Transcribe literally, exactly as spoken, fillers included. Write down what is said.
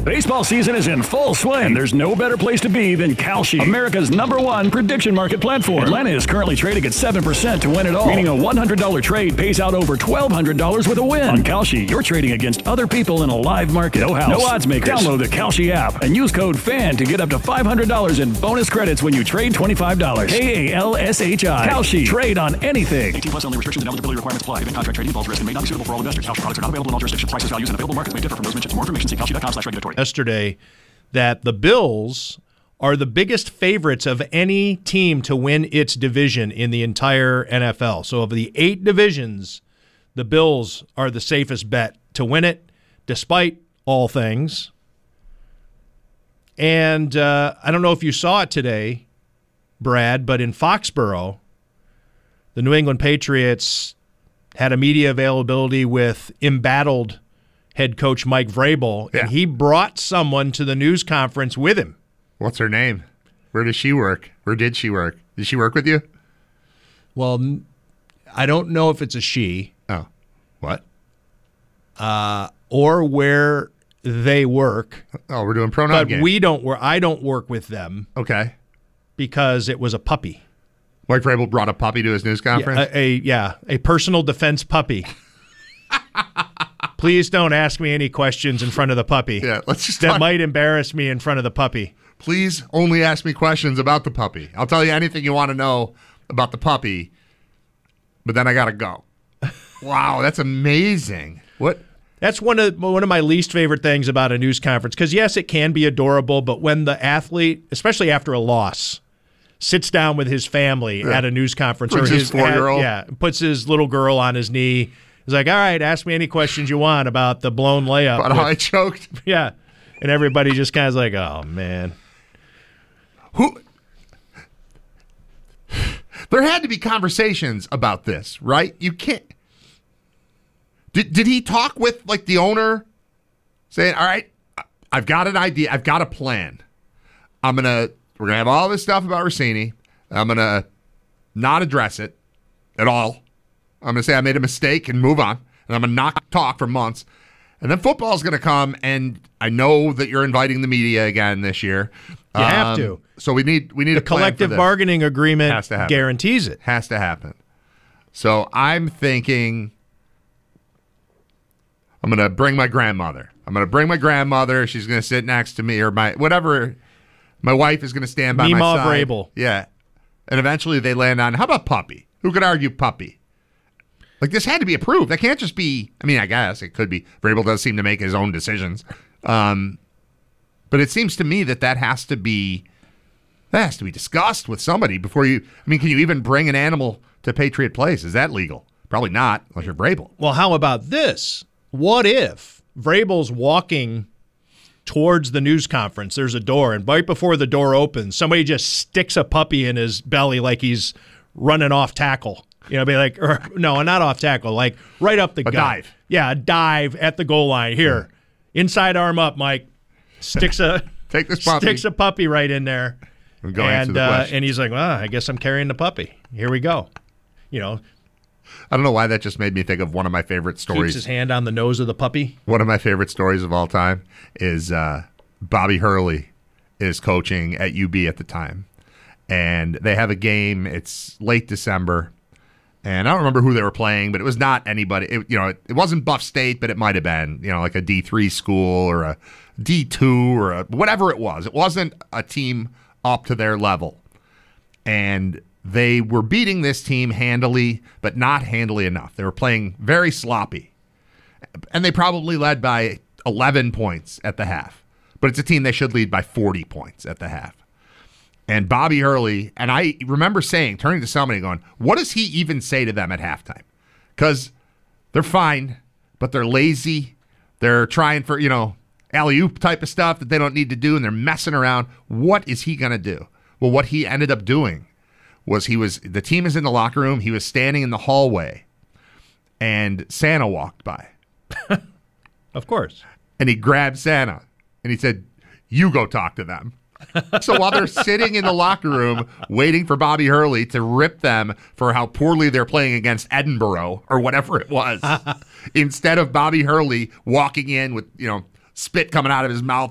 Baseball season is in full swing, and there's no better place to be than Kalshi, America's number one prediction market platform. Atlanta is currently trading at seven percent to win it all, meaning a one hundred dollars trade pays out over twelve hundred dollars with a win. On Kalshi, you're trading against other people in a live market. No house, no odds makers. Download the Kalshi app and use code FAN to get up to five hundred dollars in bonus credits when you trade twenty-five dollars. K A L S H I. Kalshi. Trade on anything. eighteen plus only. Restrictions and eligibility requirements apply. Event contract trading involves risk and may not be suitable for all investors. Kalshi products are not available in all jurisdictions. Prices, values, and available markets may differ from those mentioned. For more information, see kalshi dot com slash regulatory. Yesterday that the Bills are the biggest favorites of any team to win its division in the entire N F L. So of the eight divisions, the Bills are the safest bet to win it, despite all things. And uh, I don't know if you saw it today, Brad, but in Foxborough, the New England Patriots had a media availability with embattled head coach Mike Vrabel, yeah. and he brought someone to the news conference with him. What's her name? Where does she work? Where did she work? Did she work with you? Well, I don't know if it's a she. Oh, what? Uh, or where they work. Oh, we're doing pronoun But game. we don't work. I don't work with them. Okay. Because it was a puppy. Mike Vrabel brought a puppy to his news conference? Yeah, a, a yeah, a personal defense puppy. Please don't ask me any questions in front of the puppy. Yeah, let's just that talk. might embarrass me in front of the puppy. Please only ask me questions about the puppy. I'll tell you anything you want to know about the puppy, but then I gotta go. Wow, that's amazing. What? That's one of one of my least favorite things about a news conference. Because yes, it can be adorable, but when the athlete, especially after a loss, sits down with his family yeah. at a news conference, puts or his, his four-year-old, yeah, puts his little girl on his knee. He's like, all right, ask me any questions you want about the blown layup. About how I choked. Yeah. And everybody just kind of like, oh, man. Who? There had to be conversations about this, right? You can't. Did, did he talk with, like, the owner saying, all right, I've got an idea. I've got a plan. I'm going to, we're going to have all this stuff about Rossini. I'm going to not address it at all. I'm going to say I made a mistake and move on. And I'm going to not talk for months. And then football's going to come, and I know that you're inviting the media again this year. You um, have to. So we need we need the a plan collective for this. bargaining agreement Has to happen. guarantees it. Has to happen. So I'm thinking I'm going to bring my grandmother. I'm going to bring my grandmother. She's going to sit next to me, or my whatever. My wife is going to stand by Meemaw my side. Vrabel. Yeah. And eventually they land on, how about puppy? Who could argue puppy? Like, this had to be approved. That can't just be, I mean, I guess it could be. Vrabel does seem to make his own decisions. Um, but it seems to me that that has to be, that has to be discussed with somebody before you, I mean, can you even bring an animal to Patriot Place? Is that legal? Probably not, unless you're Vrabel. Well, how about this? What if Vrabel's walking towards the news conference, there's a door, and right before the door opens, somebody just sticks a puppy in his belly like he's running off tackle. You know, be like, or, no, not off tackle, like right up the a gut. dive. Yeah, a dive at the goal line. Here, inside arm up, Mike. Sticks a Take this puppy. Sticks a puppy right in there. And go and answer the uh, question. and he's like, well, I guess I'm carrying the puppy. Here we go. You know, I don't know why that just made me think of one of my favorite stories. keeps his hand on the nose of the puppy. One of my favorite stories of all time is uh, Bobby Hurley is coaching at U B at the time. And they have a game. It's late December. And I don't remember who they were playing, but it was not anybody. It, you know, it, it wasn't Buff State, but it might have been, you know, like a D three school or a D two or a, whatever it was. It wasn't a team up to their level. And they were beating this team handily, but not handily enough. They were playing very sloppy. And they probably led by eleven points at the half. But it's a team they should lead by forty points at the half. And Bobby Hurley, and I remember saying, turning to somebody going, what does he even say to them at halftime? Because they're fine, but they're lazy. They're trying for, you know, alley-oop type of stuff that they don't need to do, and they're messing around. What is he going to do? Well, what he ended up doing was he was, the team is in the locker room. He was standing in the hallway, and Santa walked by. Of course. And he grabbed Santa, and he said, you go talk to them. So while they're sitting in the locker room waiting for Bobby Hurley to rip them for how poorly they're playing against Edinburgh or whatever it was, instead of Bobby Hurley walking in with, you know, spit coming out of his mouth